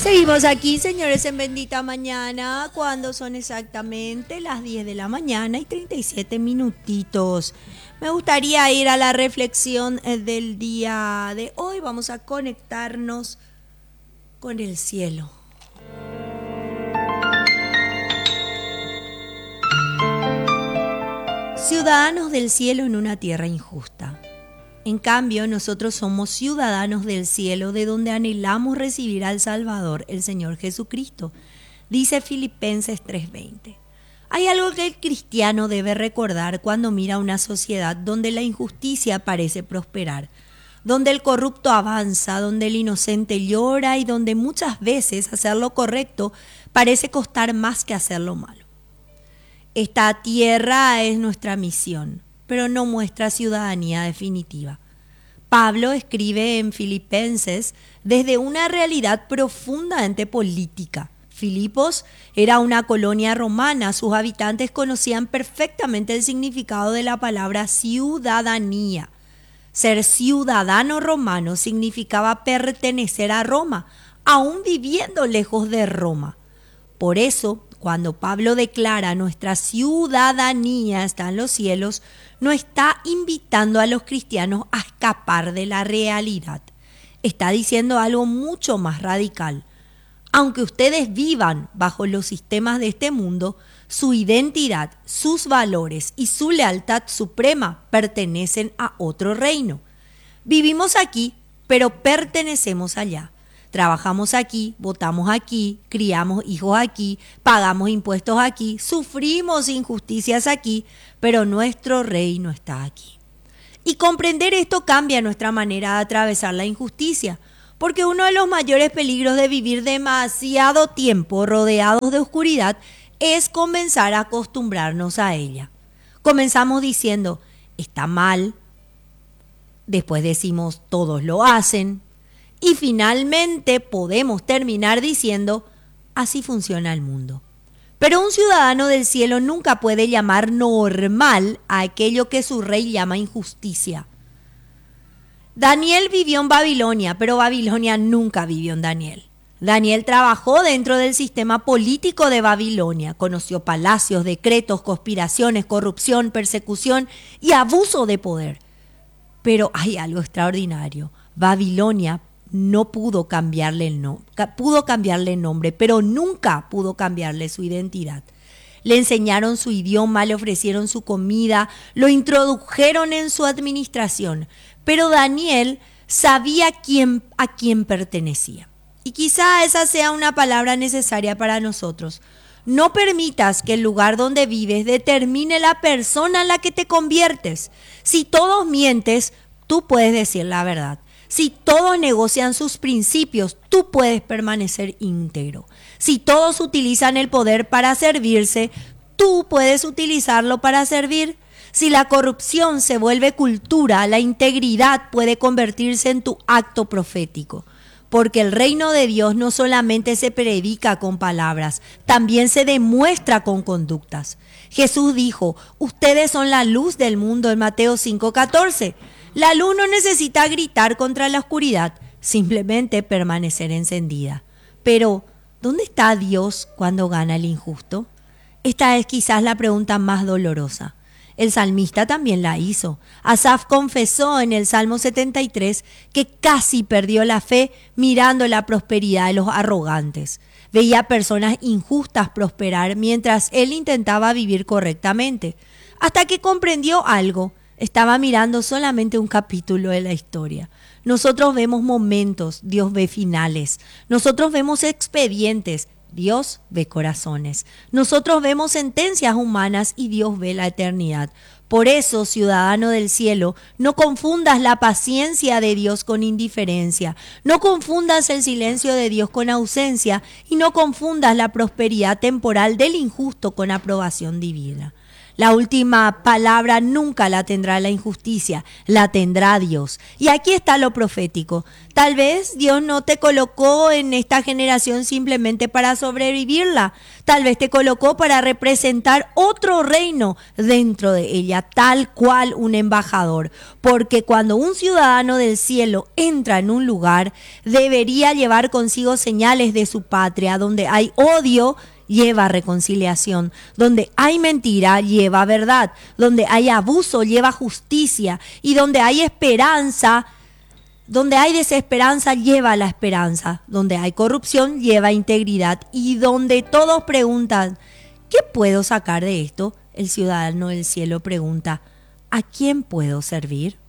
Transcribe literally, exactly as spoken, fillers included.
Seguimos aquí, señores, en Bendita Mañana, cuando son exactamente las diez de la mañana y treinta y siete minutitos. Me gustaría ir a la reflexión del día de hoy. Vamos a conectarnos con el cielo. Ciudadanos del cielo en una tierra injusta. En cambio, nosotros somos ciudadanos del cielo, de donde anhelamos recibir al Salvador, el Señor Jesucristo, dice Filipenses tres veinte. Hay algo que el cristiano debe recordar cuando mira una sociedad donde la injusticia parece prosperar, donde el corrupto avanza, donde el inocente llora y donde muchas veces hacer lo correcto parece costar más que hacer lo malo. Esta tierra es nuestra misión, pero no muestra ciudadanía definitiva. Pablo escribe en Filipenses desde una realidad profundamente política. Filipos era una colonia romana, sus habitantes conocían perfectamente el significado de la palabra ciudadanía. Ser ciudadano romano significaba pertenecer a Roma, aún viviendo lejos de Roma. Por eso, cuando Pablo declara nuestra ciudadanía está en los cielos, no está invitando a los cristianos a escapar de la realidad. Está diciendo algo mucho más radical. Aunque ustedes vivan bajo los sistemas de este mundo, su identidad, sus valores y su lealtad suprema pertenecen a otro reino. Vivimos aquí, pero pertenecemos allá. Trabajamos aquí, votamos aquí, criamos hijos aquí, pagamos impuestos aquí, sufrimos injusticias aquí, pero nuestro rey no está aquí. Y comprender esto cambia nuestra manera de atravesar la injusticia, porque uno de los mayores peligros de vivir demasiado tiempo rodeados de oscuridad es comenzar a acostumbrarnos a ella. Comenzamos diciendo, está mal, después decimos, todos lo hacen, y finalmente podemos terminar diciendo, así funciona el mundo. Pero un ciudadano del cielo nunca puede llamar normal a aquello que su rey llama injusticia. Daniel vivió en Babilonia, pero Babilonia nunca vivió en Daniel. Daniel trabajó dentro del sistema político de Babilonia, conoció palacios, decretos, conspiraciones, corrupción, persecución y abuso de poder. Pero hay algo extraordinario. Babilonia no pudo cambiarle el no, pudo cambiarle el nombre, pero nunca pudo cambiarle su identidad. Le enseñaron su idioma, le ofrecieron su comida, lo introdujeron en su administración, pero Daniel sabía quién, a quién pertenecía. Y quizá esa sea una palabra necesaria para nosotros. No permitas que el lugar donde vives determine la persona en la que te conviertes. Si todos mientes, tú puedes decir la verdad. Si todos negocian sus principios, tú puedes permanecer íntegro. Si todos utilizan el poder para servirse, tú puedes utilizarlo para servir. Si la corrupción se vuelve cultura, la integridad puede convertirse en tu acto profético. Porque el reino de Dios no solamente se predica con palabras, también se demuestra con conductas. Jesús dijo, ustedes son la luz del mundo en Mateo cinco catorce. La luz no necesita gritar contra la oscuridad, simplemente permanecer encendida. Pero, ¿dónde está Dios cuando gana el injusto? Esta es quizás la pregunta más dolorosa. El salmista también la hizo. Asaf confesó en el Salmo setenta y tres que casi perdió la fe mirando la prosperidad de los arrogantes. Veía personas injustas prosperar mientras él intentaba vivir correctamente, hasta que comprendió algo. Estaba mirando solamente un capítulo de la historia. Nosotros vemos momentos, Dios ve finales. Nosotros vemos expedientes, Dios ve corazones. Nosotros vemos sentencias humanas y Dios ve la eternidad. Por eso, ciudadano del cielo, no confundas la paciencia de Dios con indiferencia. No confundas el silencio de Dios con ausencia y no confundas la prosperidad temporal del injusto con aprobación divina. La última palabra nunca la tendrá la injusticia, la tendrá Dios. Y aquí está lo profético. Tal vez Dios no te colocó en esta generación simplemente para sobrevivirla. Tal vez te colocó para representar otro reino dentro de ella, tal cual un embajador. Porque cuando un ciudadano del cielo entra en un lugar, debería llevar consigo señales de su patria. Donde hay odio, lleva reconciliación. Donde hay mentira, lleva verdad. Donde hay abuso, lleva justicia. Y donde hay esperanza, donde hay desesperanza, lleva la esperanza. Donde hay corrupción, lleva integridad. Y donde todos preguntan, ¿qué puedo sacar de esto? El ciudadano del cielo pregunta, ¿a quién puedo servir?